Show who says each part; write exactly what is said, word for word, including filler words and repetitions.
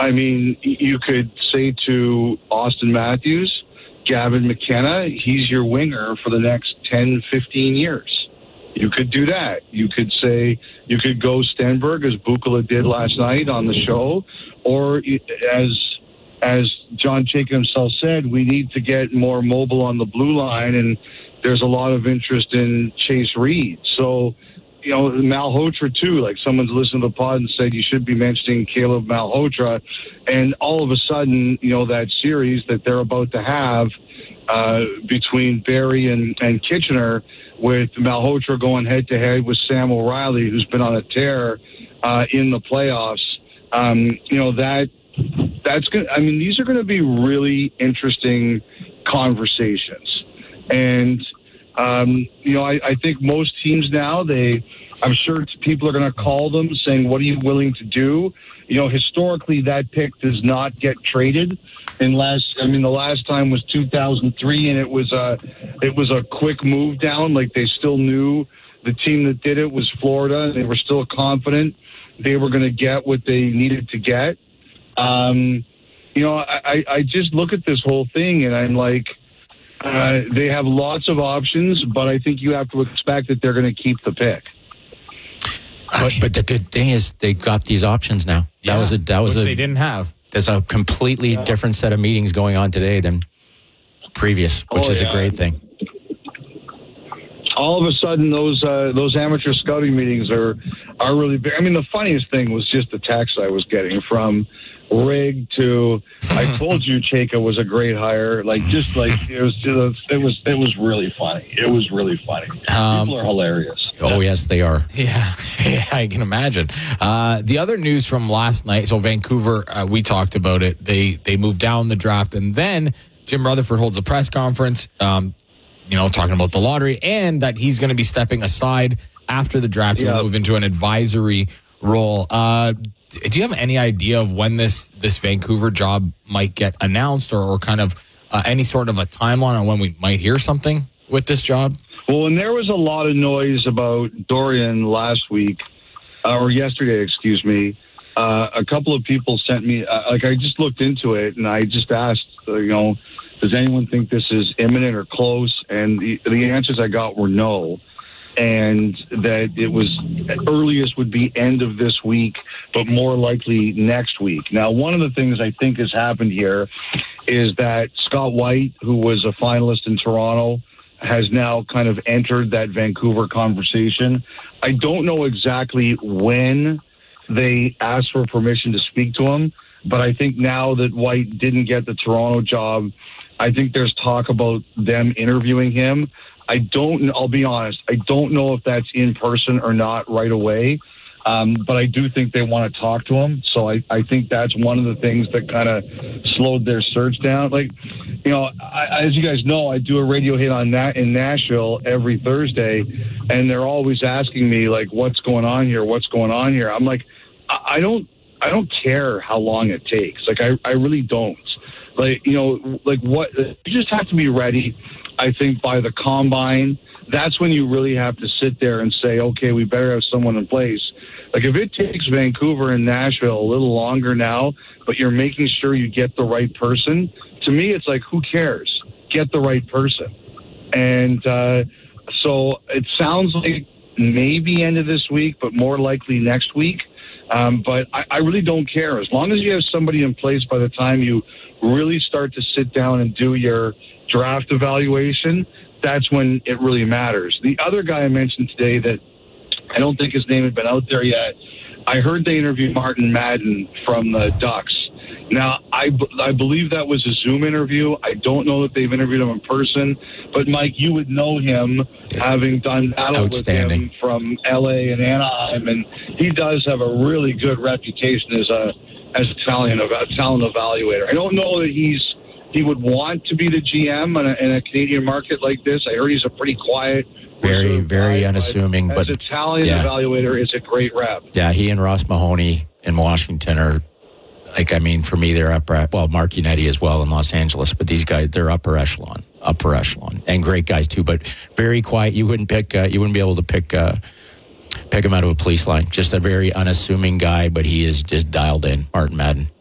Speaker 1: I mean, you could say to Austin Matthews, Gavin McKenna, he's your winger for the next ten, fifteen years. You could do that. You could say, you could go Stenberg, as Bukala did last night on the show, or as as John Chayka himself said, we need to get more mobile on the blue line, and there's a lot of interest in Chase Reed. So, you know, Malhotra too, like someone's listened to the pod and said you should be mentioning Caleb Malhotra, and all of a sudden, you know, that series that they're about to have uh, between Barrie and, and Kitchener, with Malhotra going head-to-head with Sam O'Reilly, who's been on a tear uh, in the playoffs. Um, you know, that that's good. I mean, these are going to be really interesting conversations. And, um, you know, I, I think most teams now, they, I'm sure people are going to call them saying, what are you willing to do? You know, historically, that pick does not get traded unless, I mean, the last time was two thousand three, and it was a, it was a quick move down. Like, they still knew the team that did it was Florida, and they were still confident they were going to get what they needed to get. Um, you know, I, I just look at this whole thing, and I'm like, uh, they have lots of options, but I think you have to expect that they're going to keep the pick.
Speaker 2: But, but the good thing is they got these options now. That
Speaker 3: yeah,
Speaker 2: was a that was
Speaker 3: which
Speaker 2: a
Speaker 3: they didn't have.
Speaker 2: There's a completely yeah. different set of meetings going on today than previous, which
Speaker 1: oh,
Speaker 2: is
Speaker 1: yeah.
Speaker 2: a great thing.
Speaker 1: All of a sudden, those uh, those amateur scouting meetings are are really big. I mean, the funniest thing was just the text I was getting from Rig to, I told you Chayka was a great hire. Like, just like it was, just, it was, it was really funny. It was really funny. Um, People are hilarious.
Speaker 2: Oh yes, they are.
Speaker 3: Yeah, yeah, I can imagine. Uh, the other news from last night. So Vancouver, uh, we talked about it. They they moved down the draft, and then Jim Rutherford holds a press conference. Um, you know, talking about the lottery and that he's going to be stepping aside after the draft to
Speaker 1: yep.
Speaker 3: move into an advisory role. Uh, do you have any idea of when this this Vancouver job might get announced, or, or kind of uh, any sort of a timeline on when we might hear something with this job?
Speaker 1: Well, and there was a lot of noise about Dorian last week, uh, or yesterday, excuse me. Uh, a couple of people sent me, uh, like I just looked into it, and I just asked, uh, you know, does anyone think this is imminent or close? And the, the answers I got were no. And that it was, earliest would be end of this week, but more likely next week. Now, one of the things I think has happened here is that Scott White, who was a finalist in Toronto, has now kind of entered that Vancouver conversation. I don't know exactly when they asked for permission to speak to him, but I think now that White didn't get the Toronto job, I think there's talk about them interviewing him. I don't, I'll be honest, I don't know if that's in person or not right away, um, but I do think they want to talk to him. So I, I think that's one of the things that kind of slowed their search down. Like, you know, I, as you guys know, I do a radio hit on that in Nashville every Thursday, and they're always asking me, like, what's going on here? What's going on here? I'm like, I, I don't, I don't care how long it takes. Like, I, I really don't. Like, you know, like what, you just have to be ready. I think by the combine, that's when you really have to sit there and say, okay, we better have someone in place. Like, if it takes Vancouver and Nashville a little longer now, but you're making sure you get the right person, to me, it's like, who cares? Get the right person. And uh, so it sounds like maybe end of this week, but more likely next week. Um, but I, I really don't care. As long as you have somebody in place by the time you really start to sit down and do your draft evaluation, that's when it really matters. The other guy I mentioned today that I don't think his name had been out there yet, I heard they interviewed Martin Madden from the Ducks. Now, I, I believe that was a Zoom interview. I don't know that they've interviewed him in person, but Mike, you would know him having done battle with him from L A and Anaheim, and he does have a really good reputation as a as a talent, a talent evaluator. I don't know that he's he would want to be the G M in a, in a Canadian market like this. I heard he's a pretty quiet,
Speaker 2: very, very guy, unassuming.
Speaker 1: But,
Speaker 2: but
Speaker 1: as a talent
Speaker 2: yeah.
Speaker 1: evaluator, is a great rep.
Speaker 2: Yeah, he and Ross Mahoney in Washington are, like, I mean, for me, they're upper, well, Mark Unetti as well in Los Angeles, but these guys, they're upper echelon, upper echelon, and great guys too, but very quiet. You wouldn't pick, uh, you wouldn't be able to pick, uh, pick him out of a police line. Just a very unassuming guy, but he is just dialed in, Martin Madden.